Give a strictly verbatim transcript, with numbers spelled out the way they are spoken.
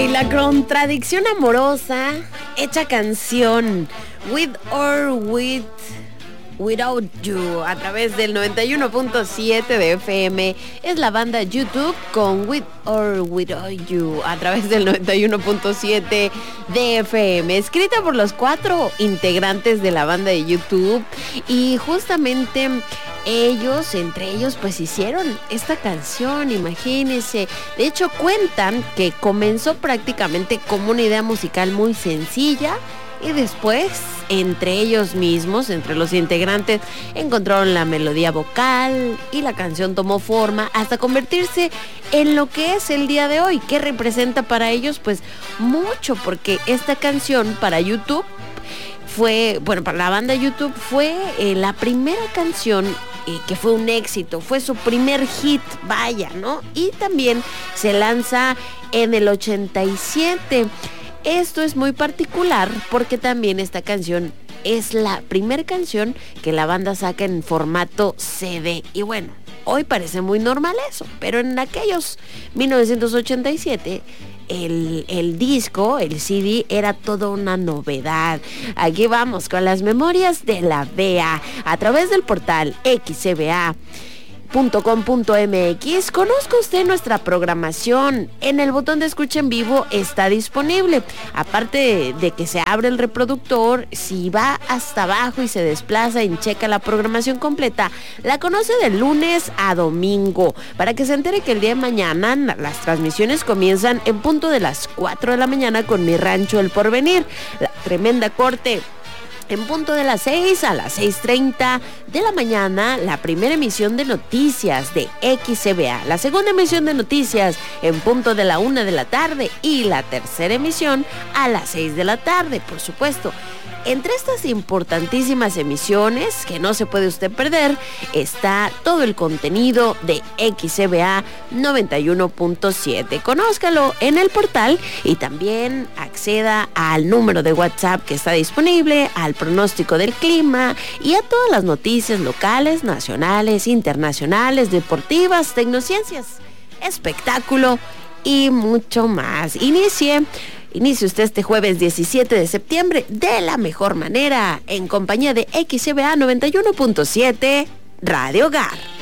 Ay, la contradicción amorosa hecha canción. With or with Without You, a través del noventa y uno punto siete de F M. Es la banda YouTube con With or Without You, a través del noventa y uno punto siete de F M. Escrita por los cuatro integrantes de la banda de YouTube. Y justamente ellos, entre ellos, pues hicieron esta canción, imagínense. De hecho, cuentan que comenzó prácticamente como una idea musical muy sencilla. Y después, entre ellos mismos, entre los integrantes, encontraron la melodía vocal y la canción tomó forma hasta convertirse en lo que es el día de hoy. ¿Qué representa para ellos? Pues mucho, porque esta canción para YouTube fue, bueno, para la banda YouTube fue eh, la primera canción eh, que fue un éxito, fue su primer hit, vaya, ¿no? Y también se lanza en el ochenta y siete. Esto es muy particular porque también esta canción es la primera canción que la banda saca en formato C D. Y bueno, hoy parece muy normal eso, pero en aquellos mil novecientos ochenta y siete el, el disco, el C D, era toda una novedad. Aquí vamos con las memorias de la B A a través del portal equis ce be a punto com punto eme equis. Conozca usted nuestra programación. En el botón de escucha en vivo está disponible. Aparte de, de que se abre el reproductor, si va hasta abajo y se desplaza y checa la programación completa, la conoce de lunes a domingo, para que se entere que el día de mañana las transmisiones comienzan en punto de las cuatro de la mañana con Mi Rancho El Porvenir, la tremenda corte. En punto de las seis a las seis treinta de la mañana, la primera emisión de noticias de equis ce be a. La segunda emisión de noticias en punto de la una de la tarde. Y la tercera emisión a las seis de la tarde, por supuesto. Entre estas importantísimas emisiones, que no se puede usted perder, está todo el contenido de equis ce be a noventa y uno punto siete. Conózcalo en el portal y también acceda al número de WhatsApp que está disponible, al pronóstico del clima y a todas las noticias locales, nacionales, internacionales, deportivas, tecnociencias, espectáculo y mucho más. Inicie Inicie usted este jueves diecisiete de septiembre de la mejor manera, en compañía de equis ce be a noventa y uno punto siete Radio Hogar.